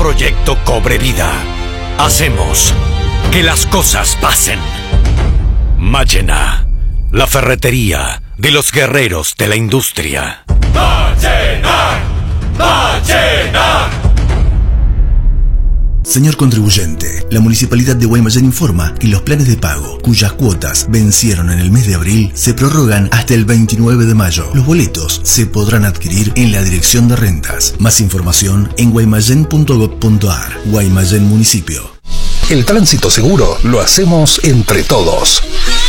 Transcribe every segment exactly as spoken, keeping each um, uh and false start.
proyecto cobre vida. Hacemos que las cosas pasen. Máquina, la ferretería de los guerreros de la industria. ¡Máquina! ¡Máquina! Señor contribuyente, la Municipalidad de Guaymallén informa que los planes de pago, cuyas cuotas vencieron en el mes de abril, se prorrogan hasta el veintinueve de mayo. Los boletos se podrán adquirir en la Dirección de Rentas. Más información en guaymallén punto gob punto ar. Guaymallén Municipio. El tránsito seguro lo hacemos entre todos.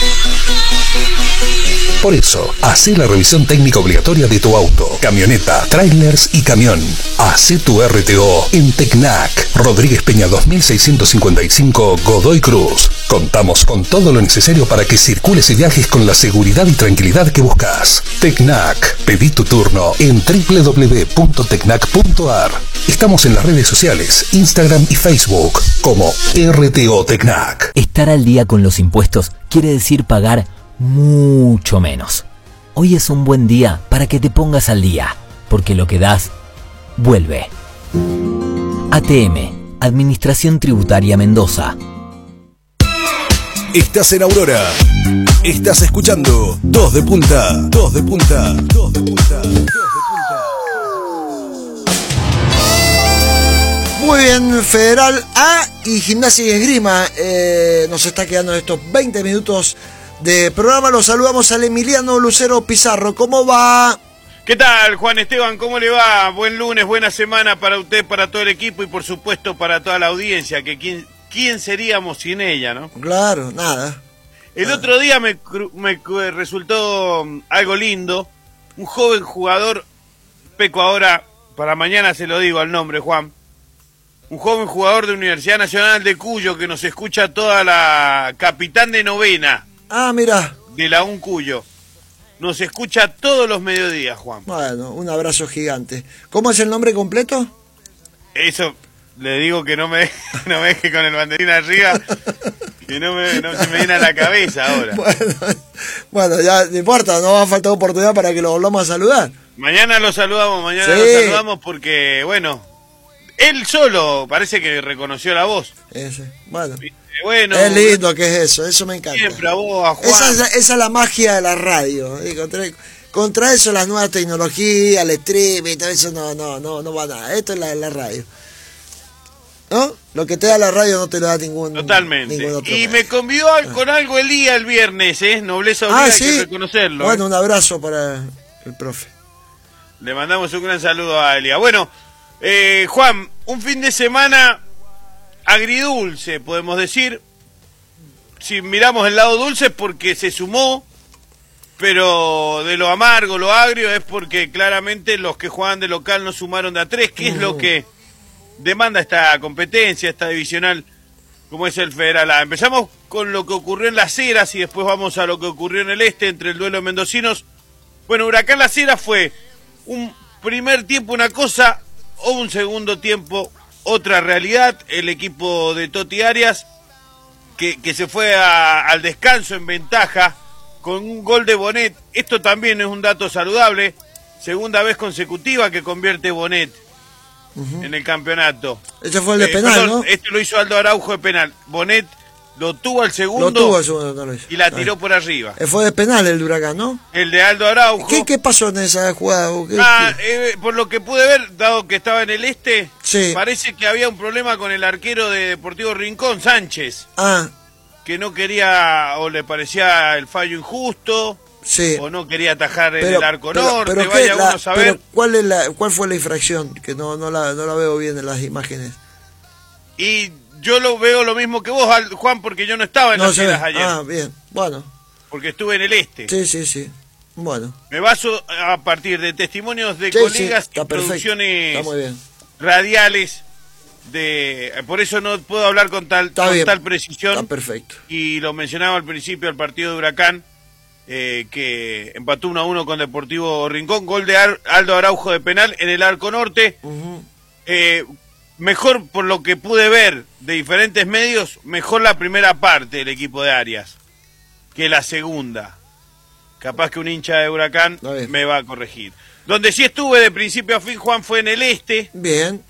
Por eso, hacé la revisión técnica obligatoria de tu auto, camioneta, trailers y camión. Hacé tu R T O en Tecnac, Rodríguez Peña dos mil seiscientos cincuenta y cinco, Godoy Cruz. Contamos con todo lo necesario para que circules y viajes con la seguridad y tranquilidad que buscas. Tecnac, pedí tu turno en doble u doble u doble u punto tecnac punto ar. Estamos en las redes sociales, Instagram y Facebook como R T O Tecnac. Estar al día con los impuestos quiere decir pagar mucho menos. Hoy es un buen día para que te pongas al día, porque lo que das, vuelve. A T M, Administración Tributaria Mendoza. Estás en Aurora. Estás escuchando Dos de Punta. Dos de Punta. Dos de Punta. Dos de Punta. Muy bien, Federal A y Gimnasia y Esgrima. Eh, nos está quedando estos veinte minutos de programa. Los saludamos al Emiliano Lucero Pizarro. ¿Cómo va? ¿Qué tal, Juan Esteban? ¿Cómo le va? Buen lunes, buena semana para usted, para todo el equipo y por supuesto para toda la audiencia, que quién, quién seríamos sin ella, ¿no? Claro, nada. El nada. otro día me, me resultó algo lindo. Un joven jugador, peco ahora, para mañana se lo digo al nombre, Juan. Un joven jugador de Universidad Nacional de Cuyo que nos escucha toda la capitán de novena. Ah, mira. De la U N Cuyo. Nos escucha todos los mediodías, Juan. Bueno, un abrazo gigante. ¿Cómo es el nombre completo? Eso, le digo que no me, no me deje con el banderín arriba, que no, me, no se me viene a la cabeza ahora. Bueno, bueno, ya no importa, no va a faltar oportunidad para que lo volvamos a saludar. Mañana lo saludamos, mañana sí. lo saludamos porque, bueno, él solo parece que reconoció la voz. Ese, bueno. Bueno, es lindo que es eso, eso me encanta. Siempre a vos, a Juan. Esa es, la, esa es la magia de la radio. ¿eh? Contra, contra eso las nuevas tecnologías, el streaming, todo eso no, no, no, no va nada. Esto es la, la radio. ¿No? Lo que te da la radio no te lo da ningún. Totalmente. Ningún otro y medio. me convidó ah. con algo el día el viernes, ¿eh? Nobleza obliga, ah, hay ¿sí? que reconocerlo. Bueno, ¿eh? un abrazo para el profe. Le mandamos un gran saludo a Elia. Bueno, eh, Juan, un fin de semana agridulce, podemos decir. Si miramos el lado dulce es porque se sumó, pero de lo amargo, lo agrio es porque claramente los que juegan de local no sumaron de a tres, que uh. es lo que demanda esta competencia, esta divisional, como es el Federal A. Empezamos con lo que ocurrió en Las Heras y después vamos a lo que ocurrió en el este entre el duelo de mendocinos. Bueno, Huracán Las Heras fue un primer tiempo una cosa o un segundo tiempo otra realidad. El equipo de Toti Arias Que, que se fue a, al descanso en ventaja con un gol de Bonet. Esto también es un dato saludable. Segunda vez consecutiva que convierte Bonet uh-huh. en el campeonato. Ese fue el de eh, penal, perdón, ¿no? Este lo hizo Aldo Araujo de penal. Bonet lo tuvo al segundo, lo tuvo al segundo no lo hizo. y la tiró por arriba. Eh, fue de penal el de Huracán, ¿no? El de Aldo Araujo. ¿Qué, qué pasó en esa jugada? ¿Qué, ah, qué? Eh, por lo que pude ver, dado que estaba en el este, sí. parece que había un problema con el arquero de Deportivo Rincón, Sánchez. Ah. Que no quería, o le parecía el fallo injusto, sí. o no quería atajar en pero, el arco pero, norte, pero vaya la, uno a saber. Pero ¿cuál, es la, ¿cuál fue la infracción? Que no, no, la, no la veo bien en las imágenes. Y yo lo veo lo mismo que vos, Juan, porque yo no estaba en no las Heras ayer. Ah, bien, bueno. Porque estuve en el este. Sí, sí, sí. Bueno. Me baso a partir de testimonios de sí, colegas sí, y producciones está muy bien. radiales. De, por eso no puedo hablar con tal, con tal precisión. Está perfecto. Y lo mencionaba al principio el partido de Huracán, eh, que empató uno a uno con Deportivo Rincón, gol de Ar Aldo Araujo de penal en el arco norte. Uh-huh. eh, mejor por lo que pude ver de diferentes medios, mejor la primera parte del equipo de Arias que la segunda. Capaz que un hincha de Huracán me va a corregir. Donde sí estuve de principio a fin, Juan, fue en el este. Bien.